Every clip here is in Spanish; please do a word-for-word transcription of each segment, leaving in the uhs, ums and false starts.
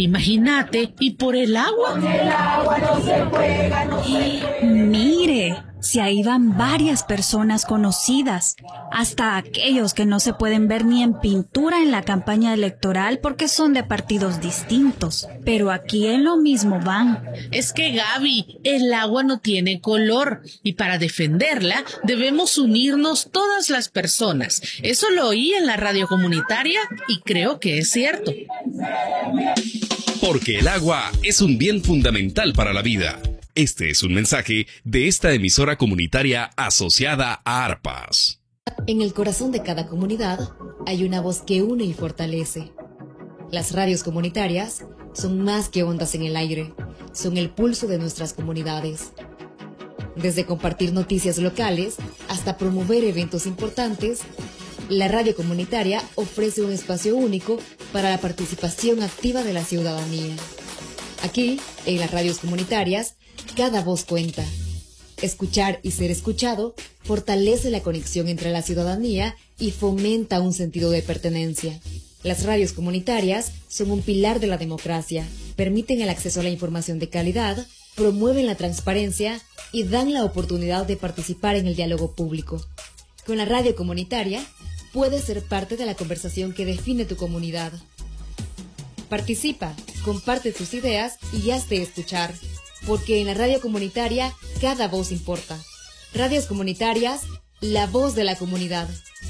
Imagínate, ¿y por el agua? Con el agua no se juega, no se juega. Mire, si ahí van varias personas conocidas, hasta aquellos que no se pueden ver ni en pintura en la campaña electoral porque son de partidos distintos. Pero aquí en lo mismo van. Es que, Gaby, el agua no tiene color y para defenderla debemos unirnos todas las personas. Eso lo oí en la radio comunitaria y creo que es cierto. Porque el agua es un bien fundamental para la vida. Este es un mensaje de esta emisora comunitaria asociada a ARPAS. En el corazón de cada comunidad hay una voz que une y fortalece. Las radios comunitarias son más que ondas en el aire, son el pulso de nuestras comunidades. Desde compartir noticias locales hasta promover eventos importantes, la radio comunitaria ofrece un espacio único para la participación activa de la ciudadanía. Aquí, en las radios comunitarias, cada voz cuenta. Escuchar y ser escuchado fortalece la conexión entre la ciudadanía y fomenta un sentido de pertenencia. Las radios comunitarias son un pilar de la democracia, permiten el acceso a la información de calidad, promueven la transparencia y dan la oportunidad de participar en el diálogo público. Con la radio comunitaria, puedes ser parte de la conversación que define tu comunidad. Participa, comparte tus ideas y hazte escuchar. Porque en la radio comunitaria, cada voz importa. Radios comunitarias, la voz de la comunidad.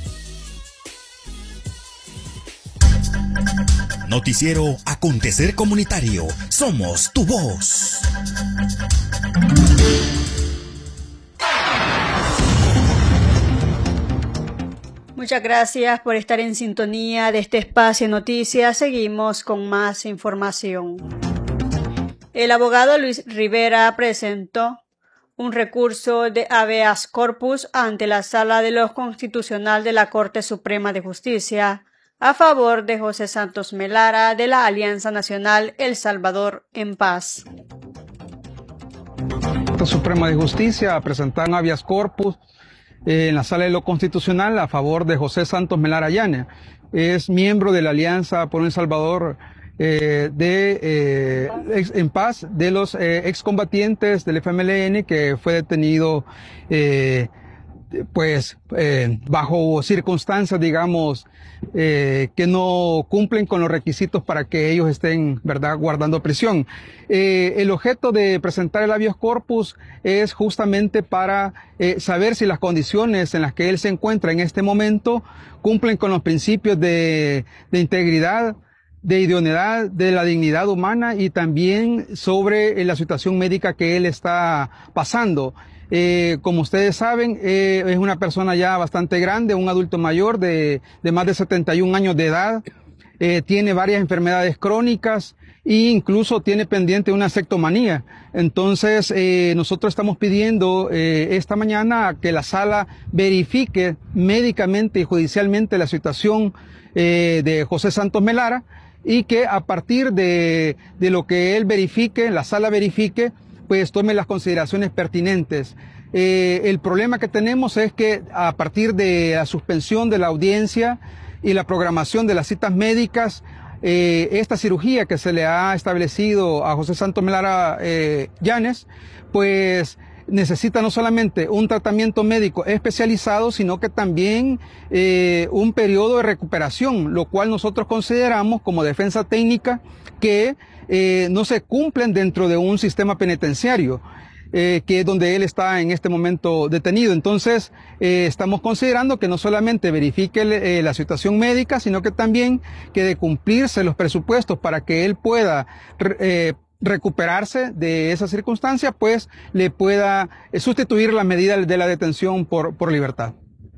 Noticiero Acontecer Comunitario. Somos tu voz. Muchas gracias por estar en sintonía de este espacio Noticias. Seguimos con más información. El abogado Luis Rivera presentó un recurso de habeas corpus ante la Sala de lo Constitucional de la Corte Suprema de Justicia a favor de José Santos Melara de la Alianza Nacional El Salvador en Paz. La Corte Suprema de Justicia presentó un habeas corpus eh, en la Sala de lo Constitucional a favor de José Santos Melara Yáñez. Es miembro de la Alianza por El Salvador Eh, de eh, ex, en paz de los eh, excombatientes del F M L N que fue detenido eh, pues eh, bajo circunstancias digamos eh, que no cumplen con los requisitos para que ellos estén verdad guardando prisión. Eh, el objeto de presentar el habeas corpus es justamente para eh, saber si las condiciones en las que él se encuentra en este momento cumplen con los principios de, de integridad, de idoneidad, de la dignidad humana y también sobre eh, la situación médica que él está pasando. Eh, como ustedes saben, eh, es una persona ya bastante grande, un adulto mayor de, de más de setenta y un años de edad, eh, tiene varias enfermedades crónicas e incluso tiene pendiente una sectomanía. Entonces, eh, nosotros estamos pidiendo eh, esta mañana que la sala verifique médicamente y judicialmente la situación eh, de José Santos Melara, y que a partir de, de lo que él verifique, la sala verifique, pues tome las consideraciones pertinentes. Eh, el problema que tenemos es que a partir de la suspensión de la audiencia y la programación de las citas médicas, eh, esta cirugía que se le ha establecido a José Santos Melara eh, Yáñez, pues necesita no solamente un tratamiento médico especializado, sino que también eh, un periodo de recuperación, lo cual nosotros consideramos como defensa técnica que eh, no se cumplen dentro de un sistema penitenciario, eh, que es donde él está en este momento detenido. Entonces, eh, estamos considerando que no solamente verifique eh, la situación médica, sino que también que de cumplirse los presupuestos para que él pueda eh, recuperarse de esa circunstancia, pues le pueda sustituir la medida de la detención por, por libertad.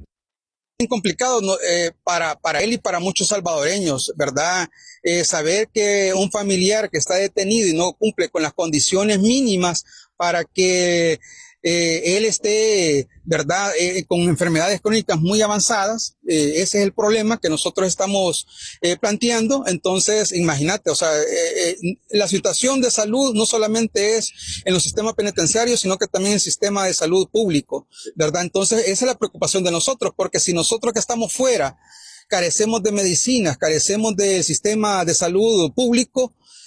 Es complicado ¿no? eh, para, para él y para muchos salvadoreños, ¿verdad? Eh, saber que un familiar que está detenido y no cumple con las condiciones mínimas para que eh, él esté, ¿verdad?, eh, con enfermedades crónicas muy avanzadas. Eh, ese es el problema que nosotros estamos eh, planteando. Entonces, imagínate, o sea, eh, eh, la situación de salud no solamente es en los sistemas penitenciarios, sino que también en el sistema de salud público, ¿verdad? Entonces, esa es la preocupación de nosotros, porque si nosotros que estamos fuera carecemos de medicinas, carecemos del sistema de salud público,